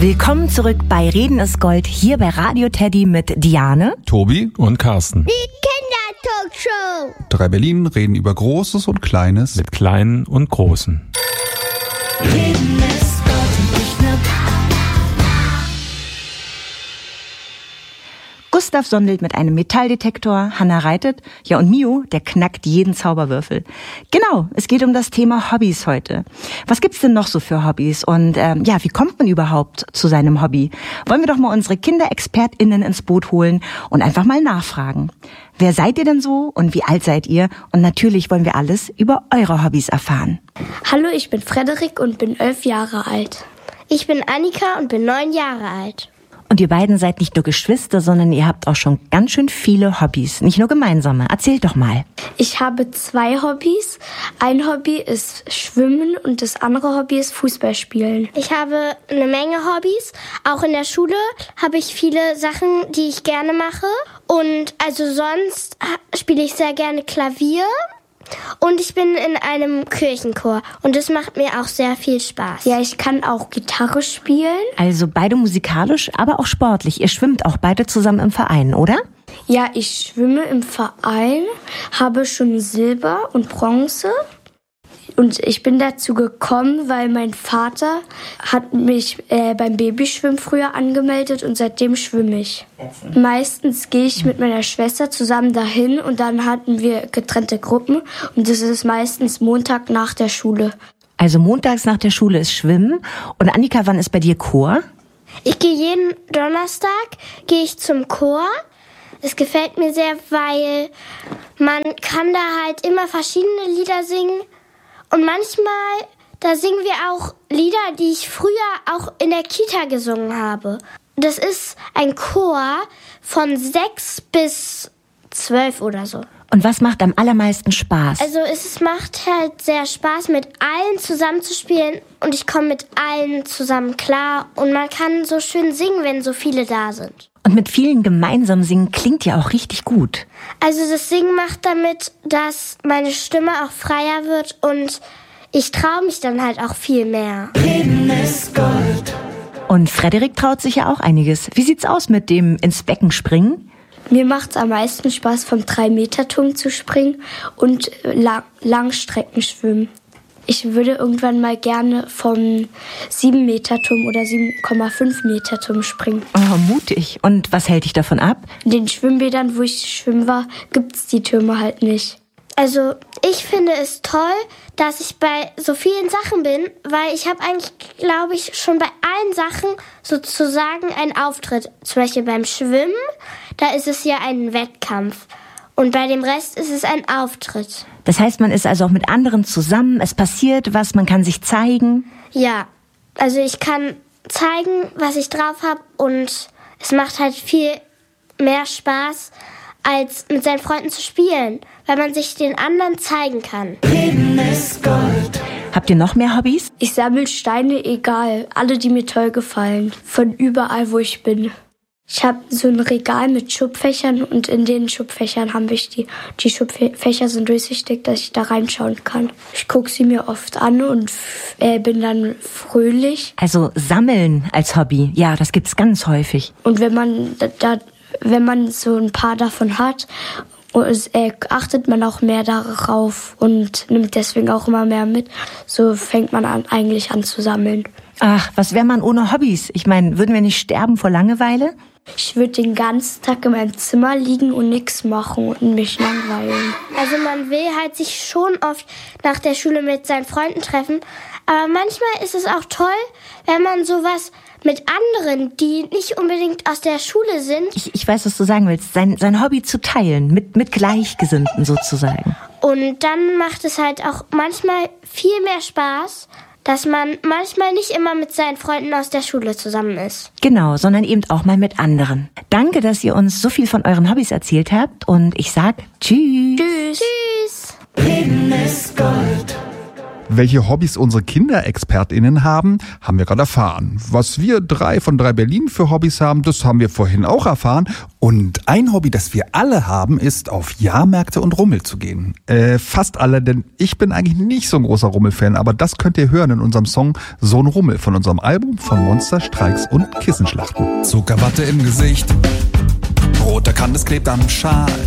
Willkommen zurück bei Reden ist Gold, hier bei Radio Teddy mit Diane, Tobi und Carsten. Die Kindertalkshow. 3 Berlin reden über Großes und Kleines. Mit Kleinen und Großen. Reden ist Gold und nicht nur Gustav sondelt mit einem Metalldetektor, Hanna reitet, ja und Mio, der knackt jeden Zauberwürfel. Genau, es geht um das Thema Hobbys heute. Was gibt's denn noch so für Hobbys und wie kommt man überhaupt zu seinem Hobby? Wollen wir doch mal unsere KinderexpertInnen ins Boot holen und einfach mal nachfragen. Wer seid ihr denn so und wie alt seid ihr? Und natürlich wollen wir alles über eure Hobbys erfahren. Hallo, ich bin Frederik und bin 11 Jahre alt. Ich bin Annika und bin 9 Jahre alt. Und ihr beiden seid nicht nur Geschwister, sondern ihr habt auch schon ganz schön viele Hobbys. Nicht nur gemeinsame. Erzählt doch mal. Ich habe 2 Hobbys. Ein Hobby ist Schwimmen und das andere Hobby ist Fußball spielen. Ich habe eine Menge Hobbys. Auch in der Schule habe ich viele Sachen, die ich gerne mache. Und also sonst spiele ich sehr gerne Klavier. Und ich bin in einem Kirchenchor und das macht mir auch sehr viel Spaß. Ja, ich kann auch Gitarre spielen. Also beide musikalisch, aber auch sportlich. Ihr schwimmt auch beide zusammen im Verein, oder? Ja, ich schwimme im Verein, habe schon Silber und Bronze. Und ich bin dazu gekommen, weil mein Vater hat mich beim Babyschwimmen früher angemeldet und seitdem schwimme ich. Meistens gehe ich mit meiner Schwester zusammen dahin und dann hatten wir getrennte Gruppen und das ist meistens Montag nach der Schule. Also montags nach der Schule ist Schwimmen. Und Annika, wann ist bei dir Chor? Ich gehe jeden Donnerstag zum Chor. Es gefällt mir sehr, weil man kann da halt immer verschiedene Lieder singen. Und manchmal, da singen wir auch Lieder, die ich früher auch in der Kita gesungen habe. Das ist ein Chor von 6 bis 12 oder so. Und was macht am allermeisten Spaß? Also es macht halt sehr Spaß, mit allen zusammen zu spielen. Und ich komme mit allen zusammen klar. Und man kann so schön singen, wenn so viele da sind. Und mit vielen gemeinsam singen klingt ja auch richtig gut. Also das Singen macht damit, dass meine Stimme auch freier wird und ich traue mich dann halt auch viel mehr. Reden ist Gold. Und Frederik traut sich ja auch einiges. Wie sieht's aus mit dem ins Becken springen? Mir macht's am meisten Spaß, vom 3-Meter-Turm zu springen und Langstreckenschwimmen. Ich würde irgendwann mal gerne vom 7-Meter-Turm oder 7,5-Meter-Turm springen. Oh, mutig. Und was hält dich davon ab? In den Schwimmbädern, wo ich schwimmen war, gibt's die Türme halt nicht. Also ich finde es toll, dass ich bei so vielen Sachen bin, weil ich habe eigentlich, glaube ich, schon bei allen Sachen sozusagen einen Auftritt. Zum Beispiel beim Schwimmen, da ist es ja ein Wettkampf. Und bei dem Rest ist es ein Auftritt. Das heißt, man ist also auch mit anderen zusammen, es passiert was, man kann sich zeigen? Ja, also ich kann zeigen, was ich drauf habe und es macht halt viel mehr Spaß, als mit seinen Freunden zu spielen, weil man sich den anderen zeigen kann. Reden ist Gold. Habt ihr noch mehr Hobbys? Ich sammle Steine, egal, alle, die mir toll gefallen, von überall, wo ich bin. Ich habe so ein Regal mit Schubfächern und in den Schubfächern habe ich die Schubfächer sind durchsichtig, dass ich da reinschauen kann. Ich gucke sie mir oft an und bin dann fröhlich. Also Sammeln als Hobby, ja, das gibt's ganz häufig. Und wenn man so ein paar davon hat, achtet man auch mehr darauf und nimmt deswegen auch immer mehr mit. So fängt man eigentlich an zu sammeln. Ach, was wäre man ohne Hobbys? Ich meine, würden wir nicht sterben vor Langeweile? Ich würde den ganzen Tag in meinem Zimmer liegen und nichts machen und mich langweilen. Also man will halt sich schon oft nach der Schule mit seinen Freunden treffen. Aber manchmal ist es auch toll, wenn man sowas mit anderen, die nicht unbedingt aus der Schule sind. Ich weiß, was du sagen willst. Sein Hobby zu teilen, mit Gleichgesinnten sozusagen. Und dann macht es halt auch manchmal viel mehr Spaß, dass man manchmal nicht immer mit seinen Freunden aus der Schule zusammen ist. Genau, sondern eben auch mal mit anderen. Danke, dass ihr uns so viel von euren Hobbys erzählt habt und ich sag Tschüss. Tschüss. Tschüss. Reden ist Gold. Welche Hobbys unsere KinderexpertInnen haben, haben wir gerade erfahren. Was wir 3 von 3 Berlin für Hobbys haben, das haben wir vorhin auch erfahren. Und ein Hobby, das wir alle haben, ist auf Jahrmärkte und Rummel zu gehen. Fast alle, denn ich bin eigentlich nicht so ein großer Rummel-Fan, aber das könnt ihr hören in unserem Song So ein Rummel von unserem Album von Monster, Streiks und Kissenschlachten. Zuckerwatte im Gesicht, roter Kant, es klebt am Schal.